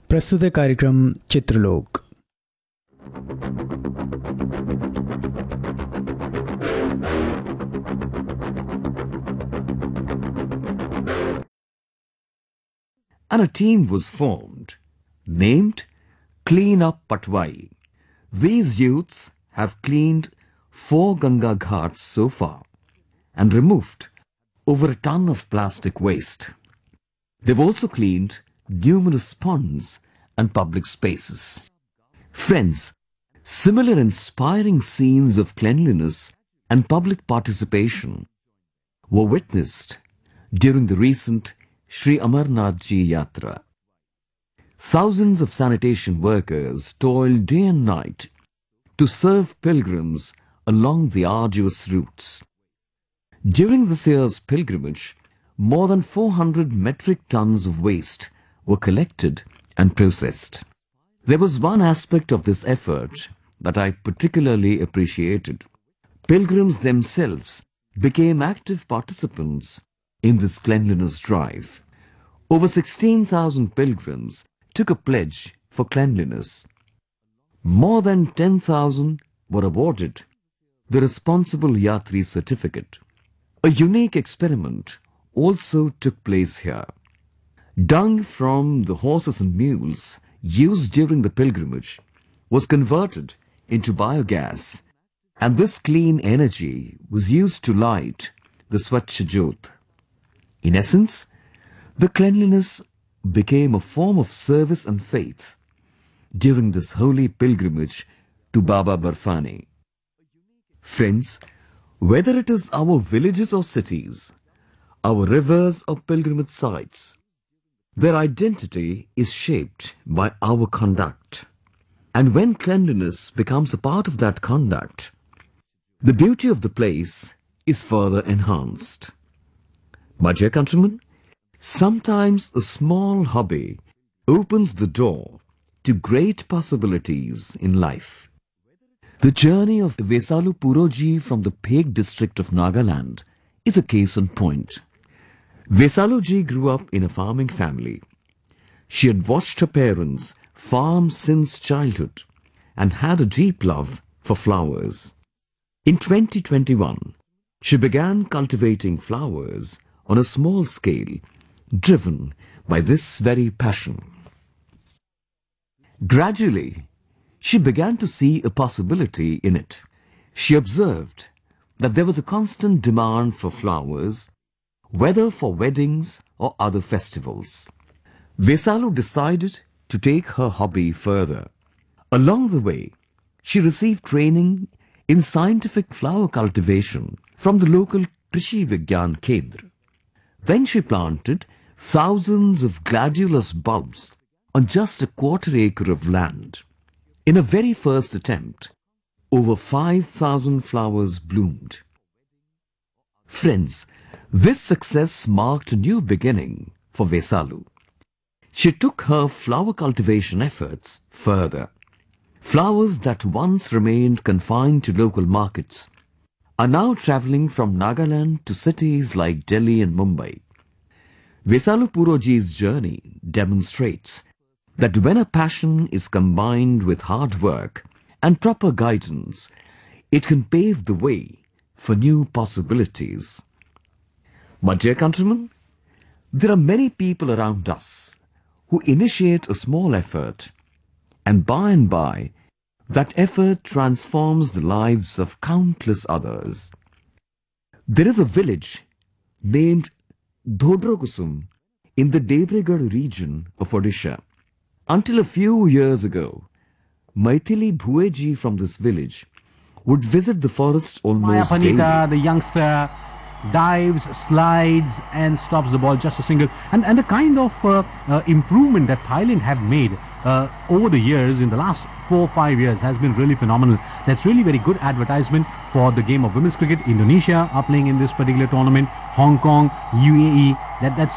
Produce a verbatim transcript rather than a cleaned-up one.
प्रस्तुत है कार्यक्रम चित्रलोक। And a team was formed, named Clean Up Patwai. These youths have cleaned four Ganga Ghats so far and removed over a ton of plastic waste. They've also cleaned numerous ponds and public spaces. Friends, similar inspiring scenes of cleanliness and public participation were witnessed during the recent Shri Amarnath Ji Yatra. Thousands of sanitation workers toiled day and night to serve pilgrims along the arduous routes. During this year's pilgrimage, more than four hundred metric tons of waste were collected and processed. There was one aspect of this effort that I particularly appreciated. Pilgrims themselves became active participants in this cleanliness drive. Over sixteen thousand pilgrims took a pledge for cleanliness. More than ten thousand were awarded the Responsible Yatri certificate. A unique experiment also took place here. Dung from the horses and mules used during the pilgrimage was converted into biogas, and this clean energy was used to light the Swachh Jyot. In essence, the cleanliness became a form of service and faith during this holy pilgrimage to Baba Barfani. Friends, whether it is our villages or cities, our rivers or pilgrimage sites, their identity is shaped by our conduct. And when cleanliness becomes a part of that conduct, the beauty of the place is further enhanced. My dear countrymen, sometimes a small hobby opens the door to great possibilities in life. The journey of Vesalu Puroji from the Pheg district of Nagaland is a case in point. Vesalu ji grew up in a farming family. She had watched her parents farm since childhood and had a deep love for flowers. In twenty twenty-one, she began cultivating flowers on a small scale, driven by this very passion. Gradually, she began to see a possibility in it. She observed that there was a constant demand for flowers, whether for weddings or other festivals. Vesalu decided to take her hobby further. Along the way, she received training in scientific flower cultivation from the local Krishi Vigyan Kendra. Then she planted thousands of gladiolus bulbs on just a quarter acre of land. In a very first attempt, over five thousand flowers bloomed. Friends, this success marked a new beginning for Vesalu. She took her flower cultivation efforts further. Flowers that once remained confined to local markets are now travelling from Nagaland to cities like Delhi and Mumbai. Vesalu Puroji's journey demonstrates that when a passion is combined with hard work and proper guidance, it can pave the way for new possibilities. My dear countrymen, there are many people around us who initiate a small effort, and by and by, that effort transforms the lives of countless others. There is a village named Dhodrokusum in the Devregarh region of Odisha. Until a few years ago, Maithili Bhueji from this village would visit the forest almost Maya daily. Panita, the youngster, dives, slides and stops the ball just a single. And, and the kind of uh, uh, improvement that Thailand have made uh, over the years, in the last four or five years, has been really phenomenal. That's really very good advertisement for the game of women's cricket. Indonesia are playing in this particular tournament. Hong Kong, U A E, that, that's